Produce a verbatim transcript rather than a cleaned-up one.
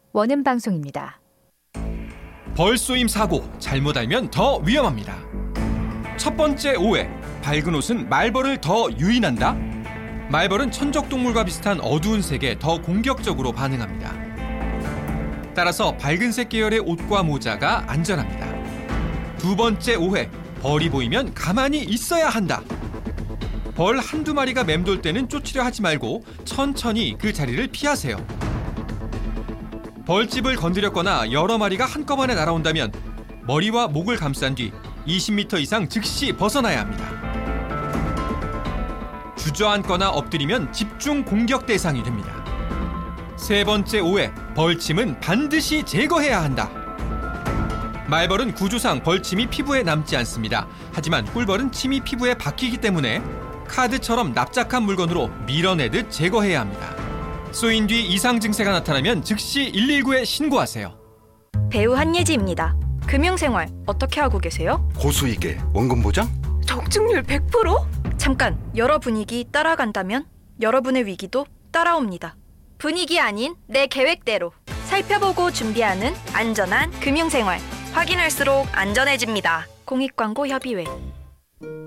원음 방송입니다. 벌 쏘임 사고, 잘못 알면 더 위험합니다. 첫 번째 오해, 밝은 옷은 말벌을 더 유인한다? 말벌은 천적동물과 비슷한 어두운 색에 더 공격적으로 반응합니다. 따라서 밝은색 계열의 옷과 모자가 안전합니다. 두 번째 오해, 벌이 보이면 가만히 있어야 한다. 벌 한두 마리가 맴돌 때는 쫓으려 하지 말고 천천히 그 자리를 피하세요. 벌집을 건드렸거나 여러 마리가 한꺼번에 날아온다면 머리와 목을 감싼 뒤 이십 미터 이상 즉시 벗어나야 합니다. 주저앉거나 엎드리면 집중 공격 대상이 됩니다. 세 번째 오해, 벌침은 반드시 제거해야 한다. 말벌은 구조상 벌침이 피부에 남지 않습니다. 하지만 꿀벌은 침이 피부에 박히기 때문에 카드처럼 납작한 물건으로 밀어내듯 제거해야 합니다. 쏘인 뒤 이상 증세가 나타나면 즉시 일일구에 신고하세요. 배우 한예지입니다. 금융생활 어떻게 하고 계세요? 고수익에 원금 보장? 적중률 백 퍼센트? 잠깐, 여러 분위기 따라간다면 여러분의 위기도 따라옵니다. 분위기 아닌 내 계획대로 살펴보고 준비하는 안전한 금융생활. 확인할수록 안전해집니다. 공익광고협의회.